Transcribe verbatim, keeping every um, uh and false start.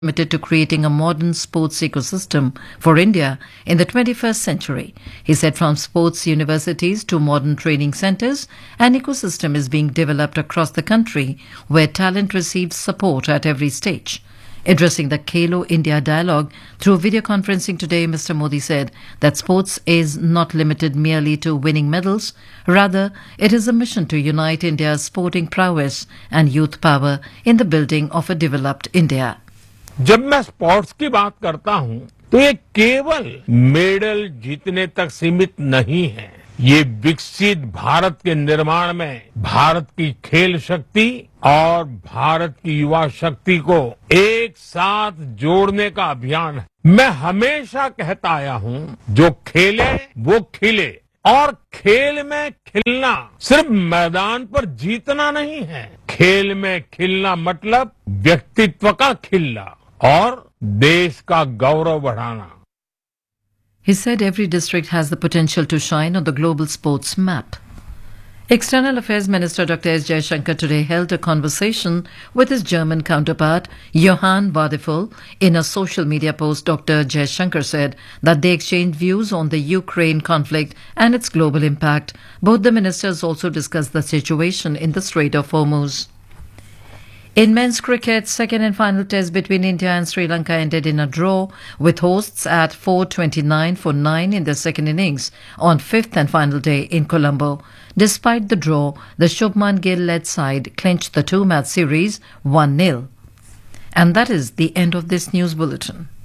committed to creating a modern sports ecosystem for India in the twenty-first century. He said from sports universities to modern training centres, an ecosystem is being developed across the country where talent receives support at every stage. Addressing the Khelo India dialogue through video conferencing today, Mister Modi said that sports is not limited merely to winning medals. Rather, it is a mission to unite India's sporting prowess and youth power in the building of a developed India. जब मैं sports की बात करता हूं तो ये केवल medal जीतने तक सीमित नहीं है। ये विकसित भारत के निर्माण में भारत की खेल शक्ति और भारत की युवा शक्ति को एक साथ जोड़ने का अभियान है। मैं हमेशा कहता आया हूं, जो खेले वो खिले, और खेल में खिलना सिर्फ मैदान पर जीतना नहीं है। खेल में खिलना मतलब व्यक्तित्व का खिलना और देश का गौरव बढ़ाना। He said every district has the potential to shine on the global sports map. External Affairs Minister Doctor S. Jaishankar today held a conversation with his German counterpart, Johann Wadephul. In a social media post, Doctor Jaishankar said that they exchanged views on the Ukraine conflict and its global impact. Both the ministers also discussed the situation in the Strait of Hormuz. In men's cricket, second and final test between India and Sri Lanka ended in a draw, with hosts at four twenty-nine for nine in their second innings on fifth and final day in Colombo. Despite the draw, the Shubman Gill-led side clinched the two-match series one nil. And that is the end of this news bulletin.